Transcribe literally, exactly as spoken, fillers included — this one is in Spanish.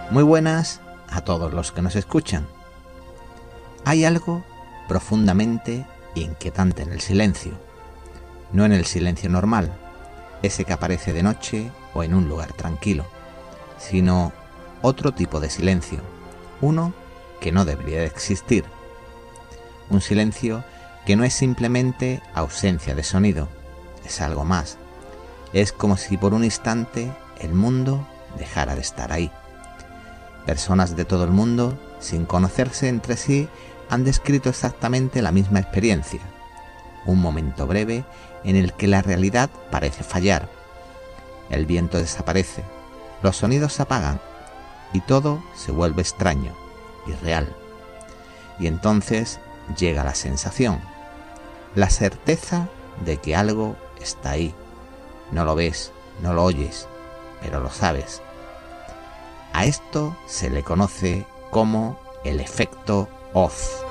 Muy buenas a todos los que nos escuchan. Hay algo profundamente inquietante en el silencio. No en el silencio normal, ese que aparece de noche o en un lugar tranquilo, sino otro tipo de silencio, uno que no debería de existir. Un silencio que no es simplemente ausencia de sonido, es algo más. Es como si por un instante el mundo dejara de estar ahí. Personas de todo el mundo, sin conocerse entre sí, han descrito exactamente la misma experiencia. Un momento breve en el que la realidad parece fallar. El viento desaparece, los sonidos se apagan y todo se vuelve extraño, irreal. Y entonces llega la sensación, la certeza de que algo está ahí. No lo ves, no lo oyes, pero lo sabes. A esto se le conoce como el efecto Oz.